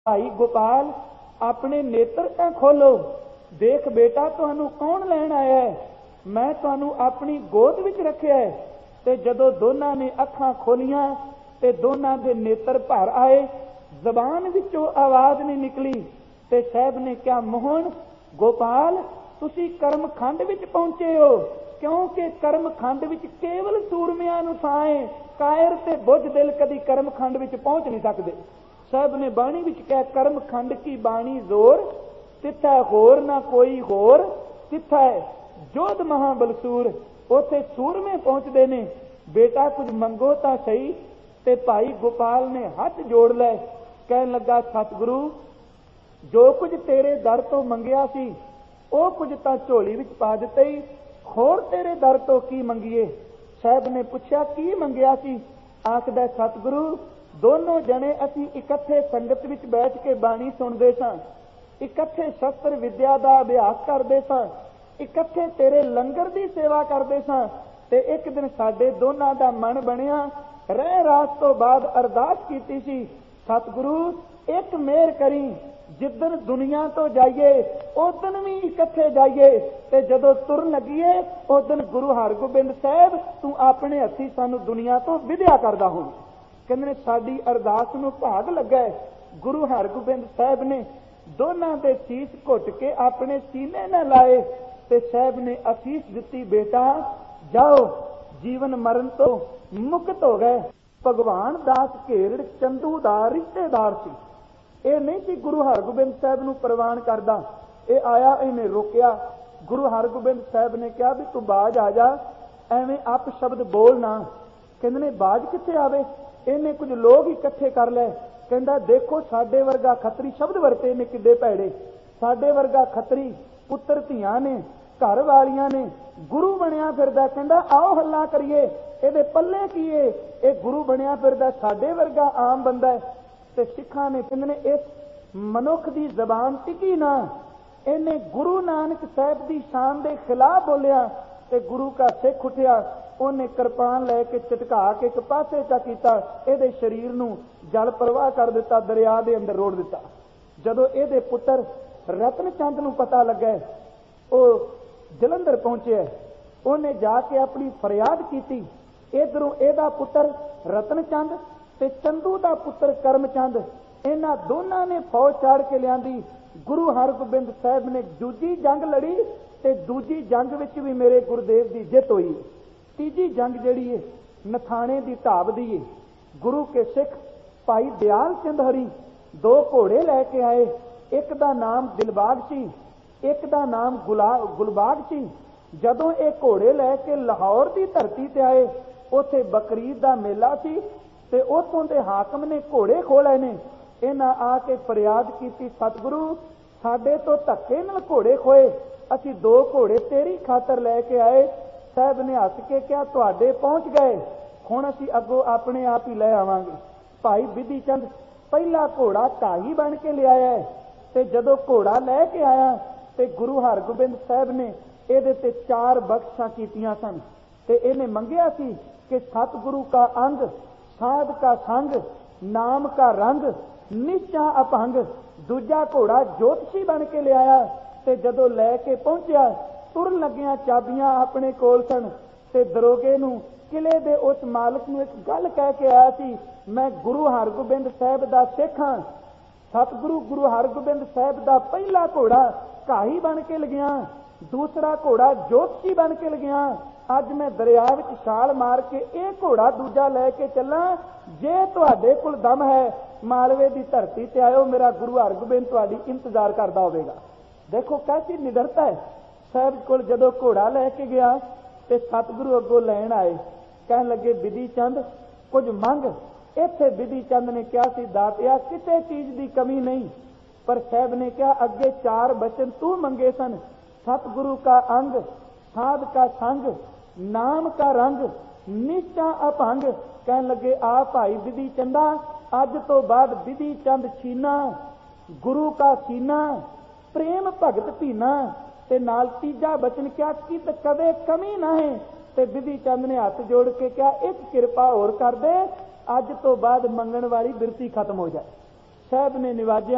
भाई गोपाल अपने नेत्र तां खोलो, देख बेटा तुहानू कौन लैण आया है, मैं तुहानू अपनी गोद विच रखिया है। ते जदों दोनां ने अखां खोलियां ते दोनां दे नेत्र भर आए, जबान विचों आवाज नहीं निकली। ते साहब ने क्या मोहन गोपाल तुसी कर्मखंड विच पहुंचे हो, क्योंकि कर्मखंड विच केवल सूरमियां नूं थां है, कायर ते बुझ दिल कदी कर्मखंड विच पहुंच नहीं सकते। साहब ने बाणी विच कहा कर्मखंड की बाणी जोर, तिथै होर ना कोई होर, तिथै जोध महाबलसूर। उथे सूरमे पहुंचते ने, बेटा कुछ मंगो तां सही। ते भाई गोपाल ने हथ जोड़ लै, कहन लगा सतगुरु जो कुछ तेरे दर तो मंगिया सी ओ कुछ तां झोली विच पा दित्ता ही, होर तेरे दर तो की मंगीए। साहब ने पूछा की मंगिया सी? आखदा सतगुरु दोनों जने असीं इकट्ठे संगत विच बैठ के बाणी सुनदे सां, इकट्ठे शस्त्र विद्या दा अभ्यास करदे सां, इकट्ठे तेरे लंगर दी सेवा करदे सां। ते एक दिन साडे दोनां दा मन बनिया, रह रास तो बाद अरदास कीती सी, सतगुरु एक मेहर करी, जिदन दुनिया तो जाइए उदन भी इकट्ठे जाइए, ते जदों तुरन लगीए उदन गुरु हरगोबिंद साहब तू अपने हथी सानू दुनिया तो विद्या करदा हो। कहने साडी अरदास नूं भाग लगा। गुरु हरगोबिंद साहब ने दोनां दे सीस घुट के अपने सीने न लाए ते साहब ने असीस दिती, बेटा जाओ जीवन मरण तो मुक्त हो गए। भगवान दास घेरड़ चंदू दा रिश्तेदार सी, ये नहीं सी गुरु हरगोबिंद साहब नूं प्रवान करदा। ये आया, इन्हें रोकिया। गुरु हरगोबिंद साहब ने कहा भी तू बाज आ जा, एवें अप शब्द बोल ना। कहंदे ने बाज कित्थे आवे, इन्हें कुछ लोग इकट्ठे कर ले। कहंदा देखो साडे वर्गा खतरी, शब्द वरते ने किड्डे भैड़े, साडे वर्गा खतरी पुत्र धियां ने, घर वालियां ने, गुरु बनया फिरदा। कहंदा आओ हल्ला करिए, इहदे पल्ले की है, ये गुरु बनया फिरदा, साडे वर्गा आम बंदा है। ते सिखां ने कहंदे ने इस मनुख दी जबान टिकी ना, इन्हें गुरु नानक साहब दी शान दे खिलाफ बोलिया ते गुरु का सिख उठिया, उन्हें कृपान लैके चटका के एक पासे चा कीता, इहदे शरीर नूं जल प्रवाह कर दिता, दरिया दे अंदर रोड़ दिता। जदों इहदे पुत्र रतन चंद नूं पता लगा, वो जलंधर पहुंचे, उन्हें जाके अपनी फरियाद की। इधरों इहदा पुत्र रतन चंद ते चंदू दा पुत्र करमचंद, इन्हां दोनां ने फौज चाड़ के लियांदी। गुरु हरगोबिंद साहब ने दूजी जंग लड़ी ते दूजी जंग विच भी मेरे गुरुदेव दी जित हुई। तीजी जंग जिहड़ी है नथाने दी ढाब दी है। गुरु के सिख भाई दयाल चंद हरी दो घोड़े लैके आए, एक दा नाम दिलबाग सी, एक दा नाम गुलबाग सी। जदों ये घोड़े लैके लाहौर की धरती ते आए, उत्थे बकरीद दा मेला सी ते उत्थों दे हाकम ने घोड़े खो लए ने। इन्हां आके फरियाद की, सतगुरु साडे तो धक्के नाल घोड़े खोए, असीं दो घोड़े तेरी खातर लैके आए। साहब ने हस के कहा तुहाडे पहुंच गए, हुण असीं अगों अपने आप ही लै आवांगे। भाई बिधि चंद पहला घोड़ा ढाई बन के ले आया है, ते जदों घोड़ा लैके आया ते गुरु हरगोबिंद साहब ने इहदे ते 4 बख्शां कीतियां सन ते इहने मंगिया सी कि सतगुरु का अंग, साध का संग, नाम का रंग, निश्चा अपंग। दूजा घोड़ा ज्योतिषी बन के ले आया ते जदों लैके पहुंचा, तुरन लगियां चाबियां अपने कोल सन ते दरोगे नूं किले दे उस मालक नूं एक गल कह के आया सी, मैं गुरु हरगोबिंद साहब दा सिख हां। सतगुरु गुरु हरगोबिंद साहब दा पहला घोड़ा घाई बन के लगिया, दूसरा घोड़ा ज्योतिषी बन के लगिया। अज मैं दरिया विच छाल मार के एक घोड़ा दूजा लैके चला, जे तुहाडे कोल दम है मालवे की धरती ते आयो, मेरा गुरु हरगोबिंद तुहाडी इंतजार करदा होवेगा। देखो कैसी निडरता है। साहब कोल जदों घोड़ा लैके गया ते सतगुरु अगों लैण आए, कहन लगे बिधि चंद कुछ मंग। इत्थे बिधि चंद ने कहा सी दातिया किसी चीज की कमी नहीं, पर साहब ने कहा अगे 4 बचन तू मंगे सन, सतगुरु का अंग, साध का संग, नाम का रंग, निश्चा अपंग। कहन लगे आ भाई बिधि चंदा, अज तो बाद बिधि चंद छीना, गुरु का सीना, प्रेम भगत पीना। ते नाल तीजा बचन क्या कि कदे कमी ना है। ते बिधि चंद ने हाथ जोड़ के क्या एक कृपा होर कर दे, अज तो बाद मंगण वाली बिरती खत्म हो जाए। साहब ने निवाजिया